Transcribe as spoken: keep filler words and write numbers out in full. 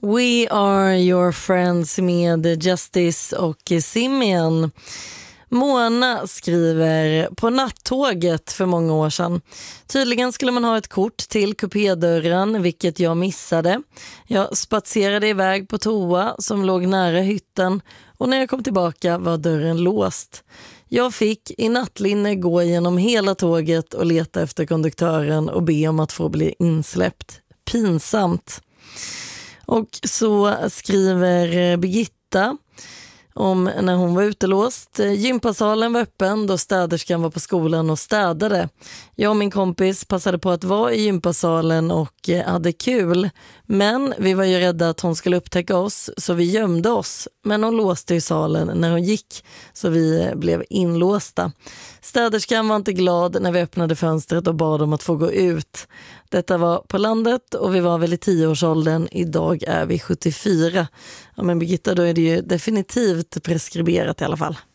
We are your friends med Justice och Simeon. Mona skriver: på nattåget för många år sedan. Tydligen skulle man ha ett kort till kupédörren, vilket jag missade. Jag spatserade iväg på toa som låg nära hytten och när jag kom tillbaka var dörren låst. Jag fick i nattlinne gå igenom hela tåget och leta efter konduktören och be om att få bli insläppt. Pinsamt. Och så skriver Birgitta om när hon var utelåst. Gympasalen var öppen då städerskan var på skolan och städade. Jag och min kompis passade på att vara i gympasalen och hade kul. Men vi var ju rädda att hon skulle upptäcka oss så vi gömde oss. Men hon låste i salen när hon gick så vi blev inlåsta. Städerskan var inte glad när vi öppnade fönstret och bad om att få gå ut. Detta var på landet och vi var väl i tioårsåldern. Idag är vi sjuttiofyra. Ja men Birgitta, då är det ju definitivt preskriberat i alla fall.